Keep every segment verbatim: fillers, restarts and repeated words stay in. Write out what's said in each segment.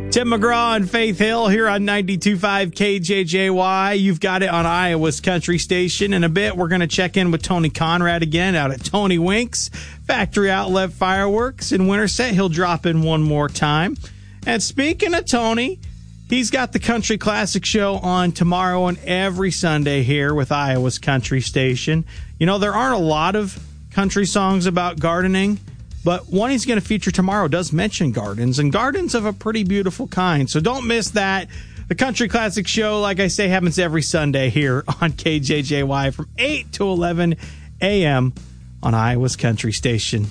Tim McGraw and Faith Hill here on ninety-two point five K J J Y. You've got it on Iowa's Country Station. In a bit, we're going to check in with Tony Conrad again out at Tony Wink's Factory Outlet Fireworks in Winterset. He'll drop in one more time. And speaking of Tony, he's got the Country Classic Show on tomorrow and every Sunday here with Iowa's Country Station. You know, there aren't a lot of country songs about gardening, but one he's going to feature tomorrow does mention gardens, and gardens of a pretty beautiful kind. So don't miss that. The Country Classic Show, like I say, happens every Sunday here on K J J Y from eight to eleven a.m. on Iowa's Country Station.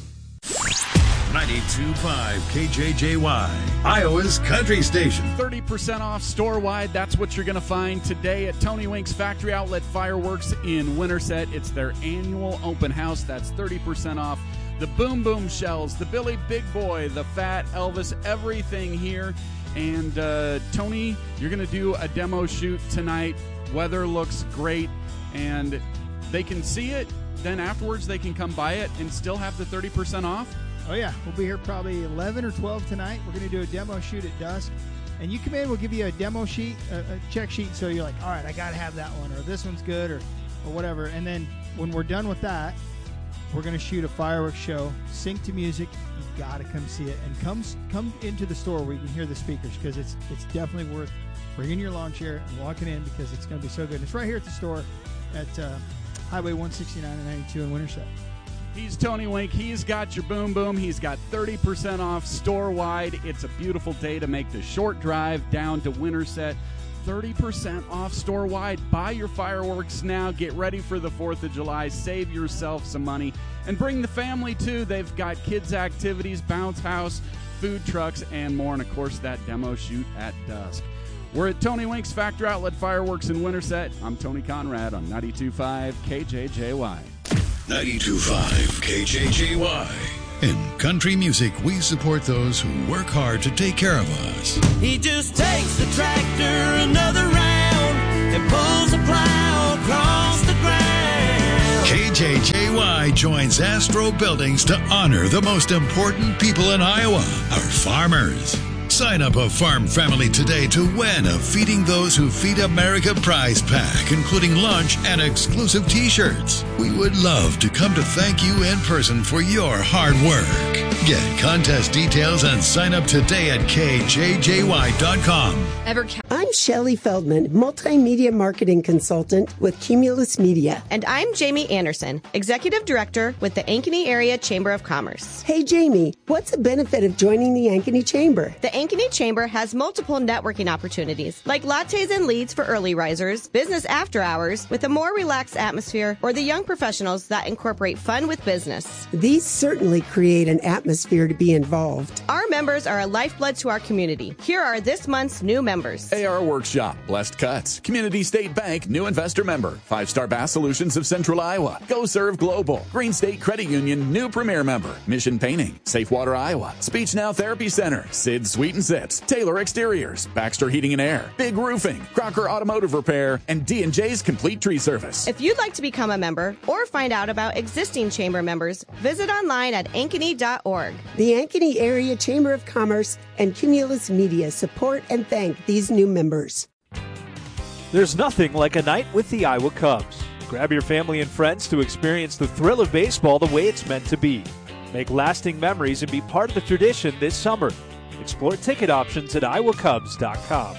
ninety-two point five K J J Y, Iowa's Country Station. thirty percent off store-wide. That's what you're going to find today at Tony Wink's Factory Outlet Fireworks in Winterset. It's their annual open house. That's thirty percent off. The Boom Boom Shells, the Billy Big Boy, the Fat Elvis, everything here. And uh, Tony, you're going to do a demo shoot tonight. Weather looks great, and they can see it. Then afterwards, they can come buy it and still have the thirty percent off. Oh, yeah. We'll be here probably eleven or twelve tonight. We're going to do a demo shoot at dusk. And you come in, we'll give you a demo sheet, a, a check sheet, so you're like, all right, I got to have that one, or this one's good, or, or whatever. And then when we're done with that, we're going to shoot a fireworks show, sync to music. You've got to come see it. And come come into the store where you can hear the speakers, because it's it's definitely worth bringing your lawn chair and walking in, because it's going to be so good. And it's right here at the store at uh, Highway one sixty-nine and ninety-two in Winterset. He's Tony Wink. He's got your boom boom. He's got thirty percent off store-wide. It's a beautiful day to make the short drive down to Winterset. thirty percent off store-wide. Buy your fireworks now. Get ready for the fourth of July. Save yourself some money. And bring the family, too. They've got kids' activities, bounce house, food trucks, and more. And, of course, that demo shoot at dusk. We're at Tony Wink's Factory Outlet Fireworks in Winterset. I'm Tony Conrad on ninety-two point five K J J Y. ninety-two point five K J J Y. In country music, we support those who work hard to take care of us. He just takes the tractor another round and pulls a plow across the ground. K J J Y joins Astro Buildings to honor the most important people in Iowa, our farmers. Sign up a farm family today to win a Feeding Those Who Feed America prize pack, including lunch and exclusive t-shirts. We would love to come to thank you in person for your hard work. Get contest details and sign up today at K J J Y dot com. I'm Shelley Feldman, multimedia marketing consultant with Cumulus Media. And I'm Jamie Anderson, executive director with the Ankeny Area Chamber of Commerce. Hey, Jamie, what's the benefit of joining the Ankeny Chamber? The Ankeny Chamber has multiple networking opportunities, like lattes and leads for early risers, business after hours with a more relaxed atmosphere, or the young professionals that incorporate fun with business. These certainly create an atmosphere to be involved. Our members are a lifeblood to our community. Here are this month's new members. A R Workshop, Blessed Cuts, Community State Bank, new investor member, Five Star Bass Solutions of Central Iowa, Go Serve Global, Green State Credit Union, new premier member, Mission Painting, Safe Water Iowa, Speech Now Therapy Center, Sid Sweet and Sips, Taylor Exteriors, Baxter Heating and Air, Big Roofing, Crocker Automotive Repair, and D and J's Complete Tree Service. If you'd like to become a member or find out about existing chamber members, visit online at ankeny dot org. The Ankeny Area Chamber of Commerce and Cumulus Media support and thank these new members. There's nothing like a night with the Iowa Cubs. Grab your family and friends to experience the thrill of baseball the way it's meant to be. Make lasting memories and be part of the tradition this summer. Explore ticket options at iowa cubs dot com.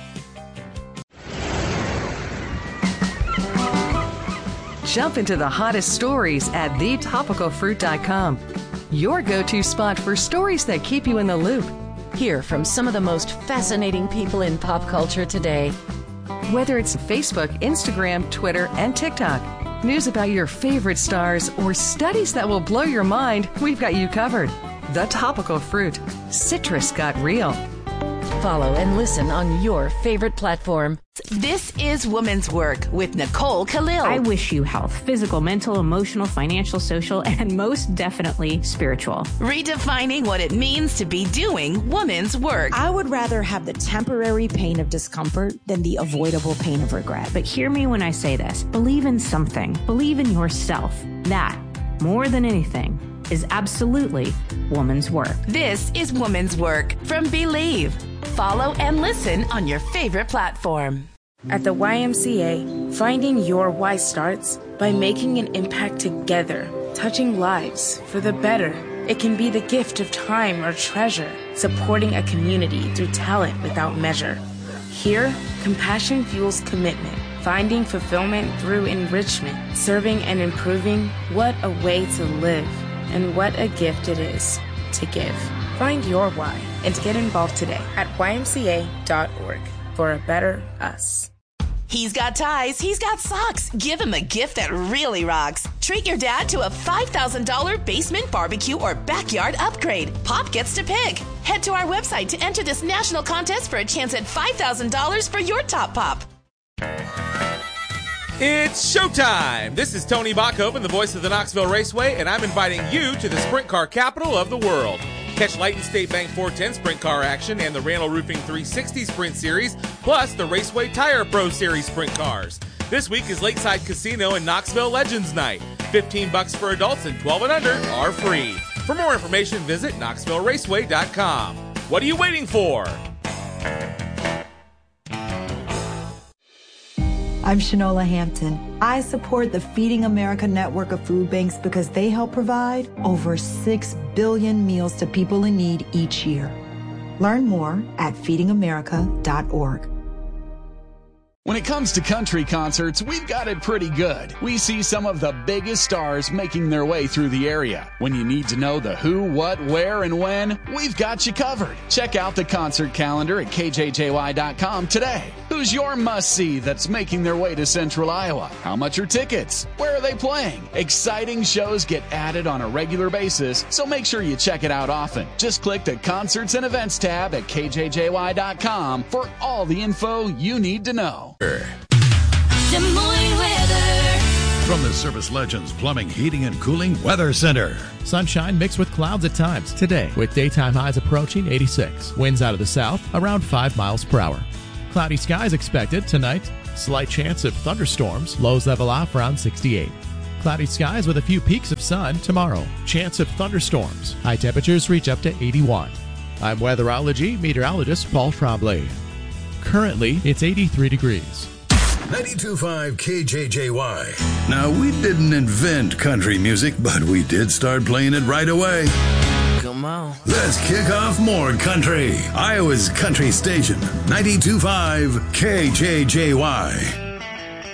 Jump into the hottest stories at the topical fruit dot com. Your go-to spot for stories that keep you in the loop. Hear from some of the most fascinating people in pop culture today. Whether it's Facebook, Instagram, Twitter, and TikTok, news about your favorite stars, or studies that will blow your mind, we've got you covered. The Topical Fruit. Citrus got real. Follow and listen on your favorite platform. This is Woman's Work with Nicole Khalil. I wish you health, physical, mental, emotional, financial, social, and most definitely spiritual. Redefining what it means to be doing woman's work. I would rather have the temporary pain of discomfort than the avoidable pain of regret. But hear me when I say this. Believe in something. Believe in yourself. That, more than anything, is absolutely woman's work. This is Woman's Work from Believe. follow, and listen on your favorite platform. At the Y M C A, finding your why starts by making an impact together, touching lives for the better. It can be the gift of time or treasure, supporting a community through talent without measure. Here, compassion fuels commitment, finding fulfillment through enrichment, serving and improving. What a way to live, and what a gift it is to give. Find your why and get involved today at Y M C A dot org for a better us. He's got ties, he's got socks. Give him a gift that really rocks. Treat your dad to a five thousand dollars basement barbecue or backyard upgrade. Pop gets to pick. Head to our website to enter this national contest for a chance at five thousand dollars for your top pop. It's showtime! This is Tony Bachhoven, the voice of the Knoxville Raceway, and I'm inviting you to the sprint car capital of the world. Catch Lighton State Bank four ten Sprint Car action and the Randall Roofing three sixty Sprint Series, plus the Raceway Tire Pro Series Sprint Cars. This week is Lakeside Casino and Knoxville Legends Night. fifteen bucks for adults and twelve and under are free. For more information, visit knoxville raceway dot com. What are you waiting for? I'm Shanola Hampton. I support the Feeding America network of food banks because they help provide over six billion meals to people in need each year. Learn more at feeding america dot org. When it comes to country concerts, we've got it pretty good. We see some of the biggest stars making their way through the area. When you need to know the who, what, where, and when, we've got you covered. Check out the concert calendar at K J J Y dot com today. Who's your must-see that's making their way to Central Iowa? How much are tickets? Where are they playing? Exciting shows get added on a regular basis, so make sure you check it out often. Just click the Concerts and Events tab at K J J Y dot com for all the info you need to know. Des Moines weather. From the Service Legends Plumbing, Heating, and Cooling Weather Center. Sunshine mixed with clouds at times today, with daytime highs approaching eighty-six. Winds out of the south around five miles per hour. Cloudy skies expected tonight. Slight chance of thunderstorms. Lows level off around sixty-eight. Cloudy skies with a few peaks of sun tomorrow. Chance of thunderstorms. High temperatures reach up to eighty-one. I'm weatherology meteorologist Paul Tremblay. Currently, it's eighty-three degrees. ninety-two point five K J J Y. Now, we didn't invent country music, but we did start playing it right away. Come on. Let's kick off more country. Iowa's country station, ninety-two point five K J J Y.